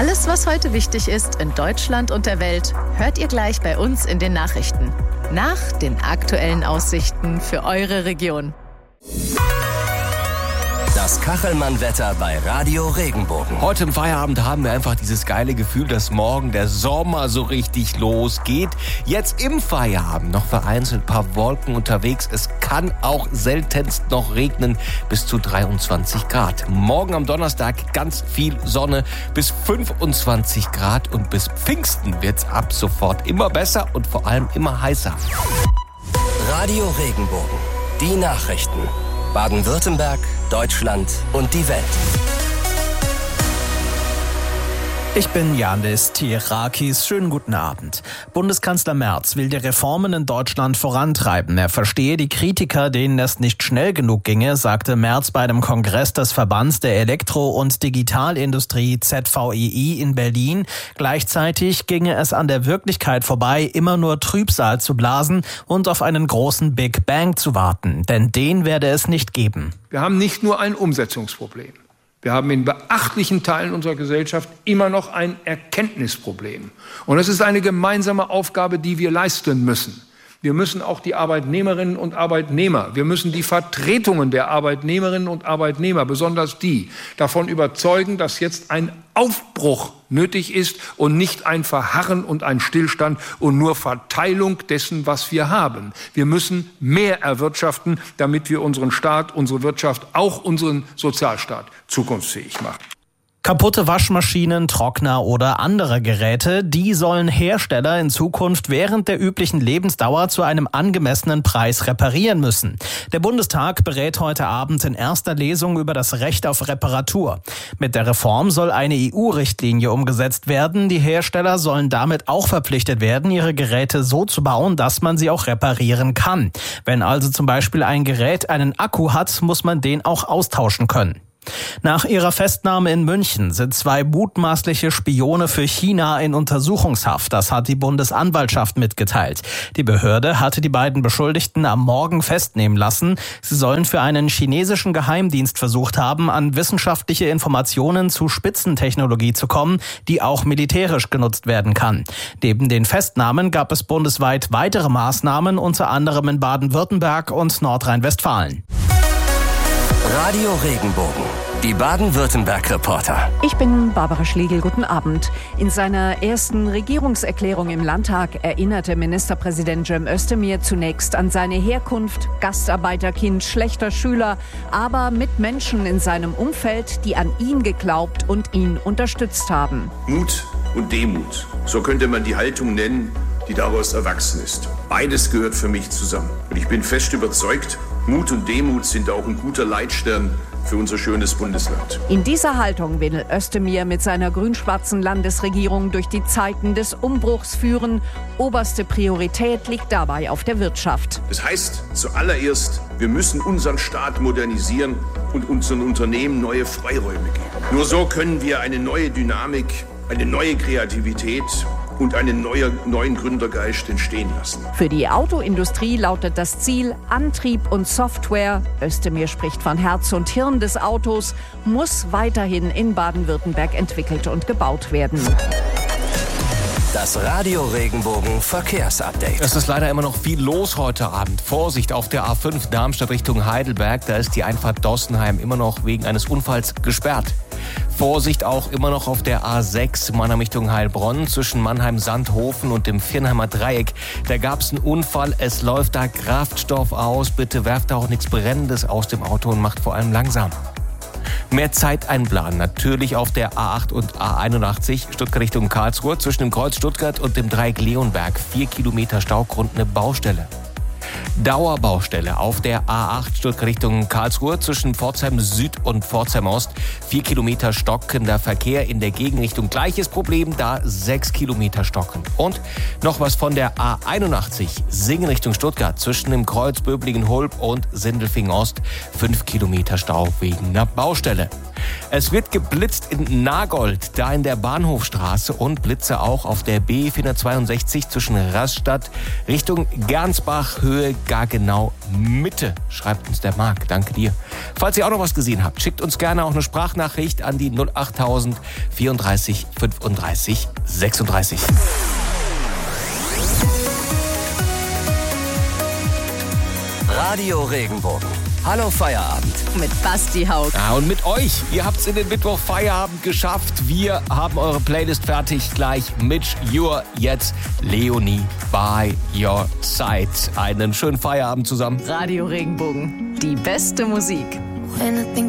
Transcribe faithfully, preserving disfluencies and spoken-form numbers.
Alles, was heute wichtig ist in Deutschland und der Welt, hört ihr gleich bei uns in den Nachrichten. Nach den aktuellen Aussichten für eure Region. Das Kachelmann-Wetter bei Radio Regenbogen. Heute im Feierabend haben wir einfach dieses geile Gefühl, dass morgen der Sommer so richtig losgeht. Jetzt im Feierabend noch vereinzelt ein paar Wolken unterwegs. Es kann auch seltenst noch regnen, bis zu dreiundzwanzig Grad. Morgen am Donnerstag ganz viel Sonne, bis fünfundzwanzig Grad. Und bis Pfingsten wird's ab sofort immer besser und vor allem immer heißer. Radio Regenbogen. Die Nachrichten. Baden-Württemberg, Deutschland und die Welt. Ich bin Janis Tierakis. Schönen guten Abend. Bundeskanzler Merz will die Reformen in Deutschland vorantreiben. Er verstehe die Kritiker, denen es nicht schnell genug ginge, sagte Merz bei einem Kongress des Verbands der Elektro- und Digitalindustrie Z V E I in Berlin. Gleichzeitig ginge es an der Wirklichkeit vorbei, immer nur Trübsal zu blasen und auf einen großen Big Bang zu warten. Denn den werde es nicht geben. Wir haben nicht nur ein Umsetzungsproblem. Wir haben in beachtlichen Teilen unserer Gesellschaft immer noch ein Erkenntnisproblem. Und es ist eine gemeinsame Aufgabe, die wir leisten müssen. Wir müssen auch die Arbeitnehmerinnen und Arbeitnehmer, wir müssen die Vertretungen der Arbeitnehmerinnen und Arbeitnehmer, besonders die, davon überzeugen, dass jetzt ein Aufbruch nötig ist und nicht ein Verharren und ein Stillstand und nur Verteilung dessen, was wir haben. Wir müssen mehr erwirtschaften, damit wir unseren Staat, unsere Wirtschaft, auch unseren Sozialstaat zukunftsfähig machen. Kaputte Waschmaschinen, Trockner oder andere Geräte, die sollen Hersteller in Zukunft während der üblichen Lebensdauer zu einem angemessenen Preis reparieren müssen. Der Bundestag berät heute Abend in erster Lesung über das Recht auf Reparatur. Mit der Reform soll eine E U-Richtlinie umgesetzt werden. Die Hersteller sollen damit auch verpflichtet werden, ihre Geräte so zu bauen, dass man sie auch reparieren kann. Wenn also zum Beispiel ein Gerät einen Akku hat, muss man den auch austauschen können. Nach ihrer Festnahme in München sind zwei mutmaßliche Spione für China in Untersuchungshaft. Das hat die Bundesanwaltschaft mitgeteilt. Die Behörde hatte die beiden Beschuldigten am Morgen festnehmen lassen. Sie sollen für einen chinesischen Geheimdienst versucht haben, an wissenschaftliche Informationen zu Spitzentechnologie zu kommen, die auch militärisch genutzt werden kann. Neben den Festnahmen gab es bundesweit weitere Maßnahmen, unter anderem in Baden-Württemberg und Nordrhein-Westfalen. Radio Regenbogen, die Baden-Württemberg-Reporter. Ich bin Barbara Schlegel, guten Abend. In seiner ersten Regierungserklärung im Landtag erinnerte Ministerpräsident Cem Özdemir zunächst an seine Herkunft, Gastarbeiterkind, schlechter Schüler, aber mit Menschen in seinem Umfeld, die an ihn geglaubt und ihn unterstützt haben. Mut und Demut, so könnte man die Haltung nennen, die daraus erwachsen ist. Beides gehört für mich zusammen. Und ich bin fest überzeugt, Mut und Demut sind auch ein guter Leitstern für unser schönes Bundesland. In dieser Haltung will Özdemir mit seiner grün-schwarzen Landesregierung durch die Zeiten des Umbruchs führen. Oberste Priorität liegt dabei auf der Wirtschaft. Das heißt zuallererst, wir müssen unseren Staat modernisieren und unseren Unternehmen neue Freiräume geben. Nur so können wir eine neue Dynamik, eine neue Kreativität und einen neuen, neuen Gründergeist entstehen lassen. Für die Autoindustrie lautet das Ziel Antrieb und Software, Özdemir spricht von Herz und Hirn des Autos, muss weiterhin in Baden-Württemberg entwickelt und gebaut werden. Das Radio Regenbogen Verkehrsupdate. Es ist leider immer noch viel los heute Abend. Vorsicht auf der A fünf Darmstadt Richtung Heidelberg. Da ist die Einfahrt Dossenheim immer noch wegen eines Unfalls gesperrt. Vorsicht auch immer noch auf der A sechs Mannheim Richtung Heilbronn zwischen Mannheim-Sandhofen und dem Viernheimer Dreieck. Da gab es einen Unfall, es läuft da Kraftstoff aus. Bitte werft da auch nichts Brennendes aus dem Auto und macht vor allem langsam. Mehr Zeit einplanen, natürlich auf der A acht und A einundachtzig Stuttgart Richtung Karlsruhe zwischen dem Kreuz Stuttgart und dem Dreieck Leonberg. Vier Kilometer Staugrund, eine Baustelle. Dauerbaustelle auf der A acht Stuttgart Richtung Karlsruhe zwischen Pforzheim Süd und Pforzheim Ost. Vier Kilometer stockender Verkehr in der Gegenrichtung. Gleiches Problem, da sechs Kilometer stocken. Und noch was von der A einundachtzig Singen Richtung Stuttgart zwischen dem Kreuz Böblingen-Hulb und Sindelfingen Ost. Fünf Kilometer Stau wegen einer Baustelle. Es wird geblitzt in Nagold, da in der Bahnhofstraße, und Blitze auch auf der B vierhundertzweiundsechzig zwischen Rastatt Richtung Gernsbach, Höhe Gargenau Mitte, schreibt uns der Marc. Danke dir. Falls ihr auch noch was gesehen habt, schickt uns gerne auch eine Sprachnachricht an die null achttausend vierunddreißig fünfunddreißig sechsunddreißig. Radio Regenbogen. Hallo Feierabend. Mit Basti Haug. Ja, und mit euch. Ihr habt's in den Mittwoch Feierabend geschafft. Wir haben eure Playlist fertig. Gleich Mitch Ure, jetzt Leonie by your side. Einen schönen Feierabend zusammen. Radio Regenbogen. Die beste Musik. When I think